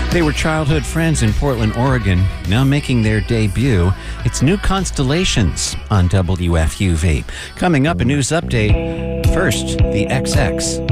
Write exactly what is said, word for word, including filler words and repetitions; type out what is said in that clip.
They were childhood friends in Portland, Oregon, now making their debut. It's New Constellations on W F U V. Coming up, a news update. First, the X X.